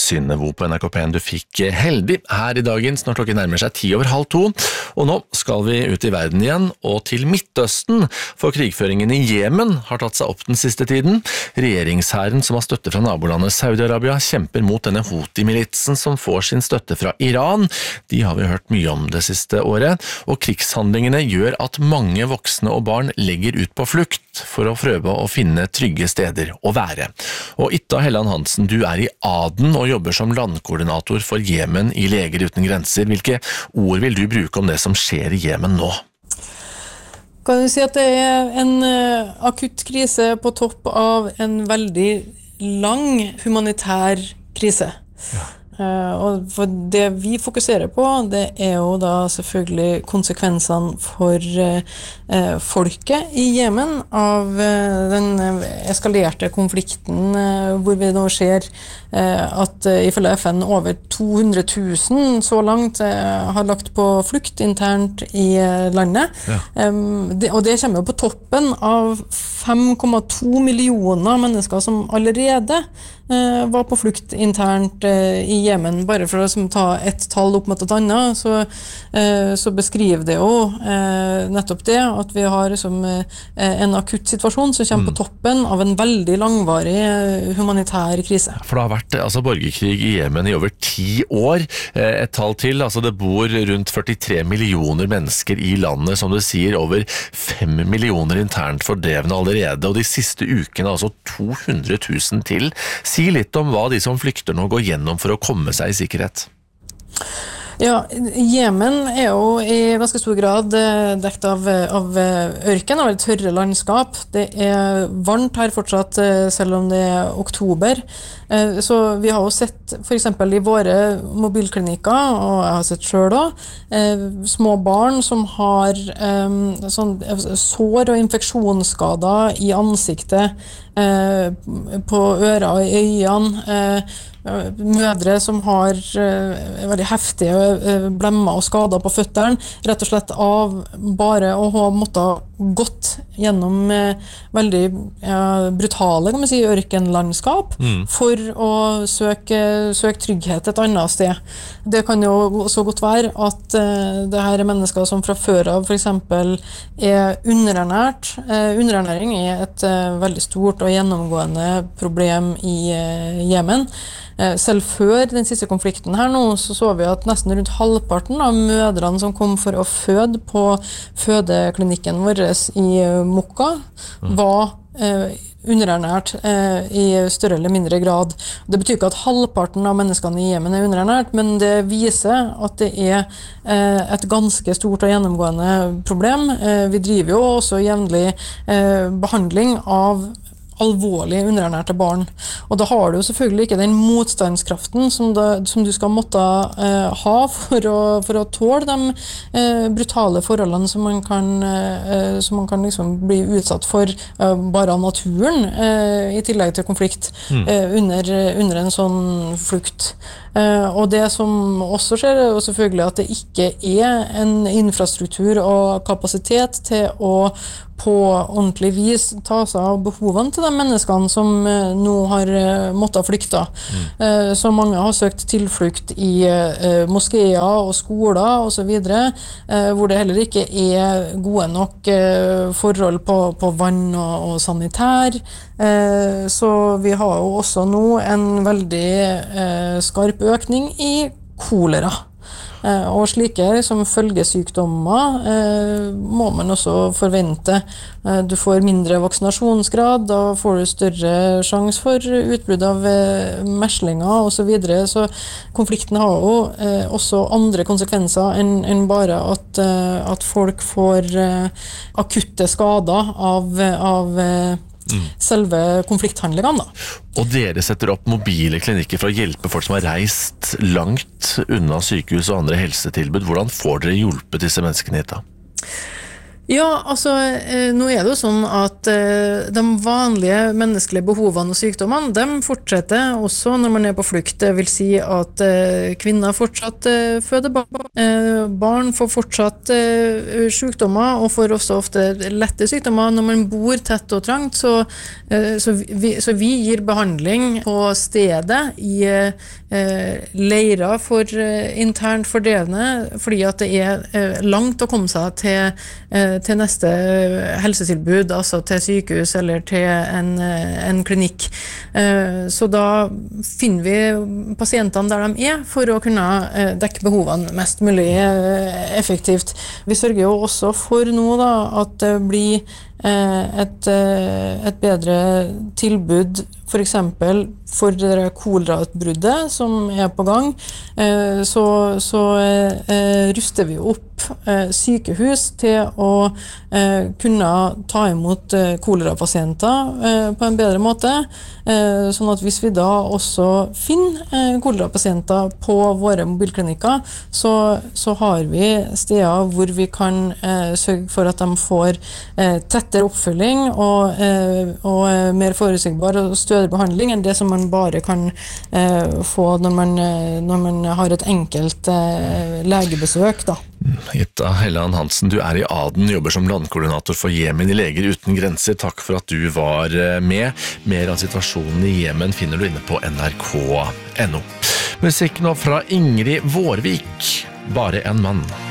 Synnevo på NRK P1. Du fikk heldig her I dagens når klokken nærmer seg 1:10:30, og nå skal vi ut I verden igjen, og til Midtøsten, for krigføringen I Jemen har tatt seg opp den siste tiden. Regjeringshæren som har støtte fra nabolandet Saudi-Arabia kjemper mot denne Houthi-militsen som får sin støtte fra Iran. De har vi hørt mye om det siste året, og krigshandlingene gjør at mange voksne og barn legger ut på flukt for å prøve å finne trygge steder å være. Og Itta Helland Hansen, du I Aden og jobber som landkoordinator for Jemen I Leger uten grenser. Hvilke ord vil du bruke om det som skjer I Jemen nå? Kan du si at det en akutt krise på topp av en veldig lang humanitær krise? Ja. Og for det vi fokuserer på, det jo da selvfølgelig konsekvensene for folket I Jemen av den eskalerte konflikten hvor vi nå ser at ifølge FN over 200 000 så langt har lagt på flukt internt I landet. Ja. Og det kommer jo på toppen av 5,2 millioner mennesker som allerede var på flukt internt I Jemen. Bare for å ta et tall opp mot et annet, så beskriver det jo nettopp det, at vi har en akutt situasjon som kommer på toppen av en veldig langvarig humanitær krise. For det har vært borgerkrig I Jemen I over 10 år. Et tall til, det bor rundt 43 millioner mennesker I landet, som du sier, over 5 millioner internt fordrevne allerede, og de siste ukene 200 000 til. Si litt om hva de som flykter nå går gjennom for å komme seg I sikkerhet. Ja, Jemen jo I ganske stor grad dekt av ørken, av et tørre landskap. Det varmt her fortsatt, selv om det oktober. Så vi har jo sett, for eksempel I våre mobilklinikker, og jeg har sett selv også, små barn som har sår og infeksjonsskader I ansiktet, på ører og I øynene, mødre som har veldig heftige blemmer og skader på føtterne, rett og slett av bare å ha måttet gått gjennom veldig brutale, kan man si, ørkenlandskap for å søke trygghet et annet sted. Det kan jo så godt være at det her mennesker som fra før av for eksempel underernært. Underernæring et veldig stort og gjennomgående problem I Jemen. Selv før den siste konflikten her nå, så vi at nesten rundt halvparten av mødrene som kom for å føde på fødeklinikken vår I Mokka var underernært I større eller mindre grad. Det betyr ikke at halvparten av menneskene I Jemen underernært, men det viser at det et ganske stort og gjennomgående problem. Vi driver jo også jevnlig behandling av alvorlig underernærte barn. Og da har du jo selvfølgelig ikke den motstandskraften som du skal måtte ha for å tåle de brutale forholdene som man kan liksom bli utsatt for bare av naturen I tillegg til konflikt under en sånn flukt. Og det som også skjer jo selvfølgelig at det ikke en infrastruktur og kapasitet til å på ordentlig vis ta seg av behovene til de menneskene som nå har måttet flykte. Så mange har søkt tilflukt I moskéer og skoler og så videre, hvor det heller ikke gode nok forhold på vann og sanitær. Så vi har jo også nå en veldig skarp økning I kolera. Og slike som følgesykdommer må man også forvente. Du får mindre vaksinasjonsgrad, da får du større sjanse for utbrudd av meslinger og så videre. Så konflikten har jo også andre konsekvenser enn bare at folk får akutte skader av selve konflikthandlingene da. Og dere setter opp mobile klinikker for å hjelpe folk som har reist langt unna sykehus og andre helsetilbud. Hvordan får dere hjulpet disse menneskene hit da? Ja, altså, nå det jo sånn at de vanlige menneskelige behovene og sykdommene, de fortsetter også når man på flukt. Det vil si at kvinner fortsatt føder barn. Barn får fortsatt sykdommer, og får også ofte lette sykdommer. Når man bor tett og trangt, så vi gir behandling på stedet i leirer for internt fordrevne, fordi at det langt å komme seg til neste helsetilbud, altså til sykehus eller til en klinikk. Så da finner vi pasientene der de for å kunne dekke behovene mest mulig effektivt. Vi sørger jo også for nå da, at det blir et bedre tilbud, for eksempel for det kolerautbruddet som på gang, så ruster vi opp sykehus til å kunne ta imot kolerapasienter på en bedre måte, sånn at hvis vi da også finner kolerapasienter på våre mobilklinikker, så har vi steder hvor vi kan sørge for at de får tettere oppfølging og mer forutsigbar og stødig behandling enn det som man bare kan få når man har et enkelt legebesøk da. Gitta Helland Hansen, du i Aden, jobber som landkoordinator for Jemen i Leger uten grenser. Takk for at du var med. Mer av situasjonen i Jemen finner du inne på nrk.no. Musikk nå fra Ingrid Vårvik, Bare en mann.